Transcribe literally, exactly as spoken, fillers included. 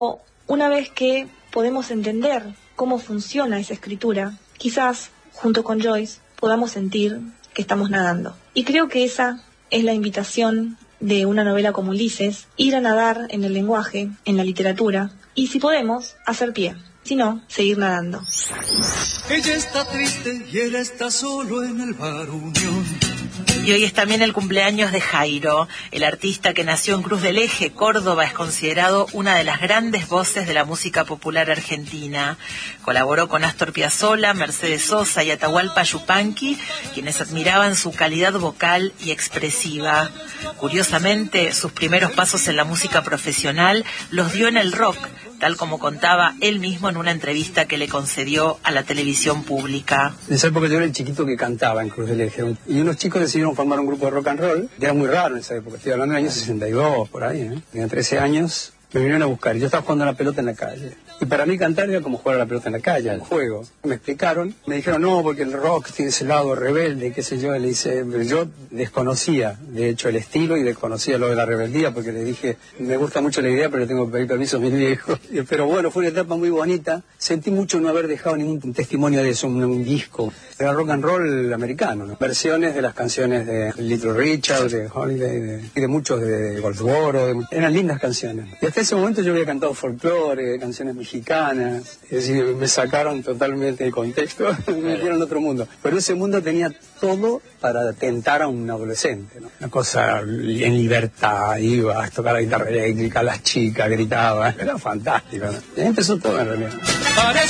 Una vez que podemos entender cómo funciona esa escritura, quizás, junto con Joyce, podamos sentir que estamos nadando. Y creo que esa es la invitación de una novela como Ulises, ir a nadar en el lenguaje, en la literatura, y si podemos, hacer pie. Si no, seguir nadando. Ella está triste y él está solo en el bar Unión. Y hoy es también el cumpleaños de Jairo, el artista que nació en Cruz del Eje, Córdoba. Es considerado una de las grandes voces de la música popular argentina. Colaboró con Astor Piazzolla, Mercedes Sosa y Atahualpa Yupanqui, quienes admiraban su calidad vocal y expresiva. Curiosamente, sus primeros pasos en la música profesional los dio en el rock, tal como contaba él mismo en una entrevista que le concedió a la televisión pública. En esa época yo era el chiquito que cantaba en Cruz del Eje, y unos chicos decidieron formar un grupo de rock and roll, que era muy raro en esa época, estoy hablando del año sesenta y dos, por ahí, ¿eh? Tenía trece años, me vinieron a buscar, y yo estaba jugando a la pelota en la calle. Y para mí cantar era como jugar a la pelota en la calle, un juego. Me explicaron, me dijeron, no, porque el rock tiene ese lado rebelde, qué sé yo. Le dice, yo desconocía, de hecho, el estilo y desconocía lo de la rebeldía, porque le dije, me gusta mucho la idea, pero le tengo que pedir permiso a mis viejos. Pero bueno, fue una etapa muy bonita. Sentí mucho no haber dejado ningún testimonio de eso, un, un disco. Era rock and roll americano, ¿no? Versiones de las canciones de Little Richard, de Holiday, de, y de muchos de Goldsboro. De, eran lindas canciones. Y hasta ese momento yo había cantado folclore, canciones mexicanas. Es decir, me sacaron totalmente del contexto, me metieron en otro mundo. Pero ese mundo tenía todo para tentar a un adolescente, ¿no? Una cosa en libertad, iba a tocar la guitarra eléctrica, las chicas gritaban, era fantástico, ¿no? Y ahí empezó todo en realidad. Parece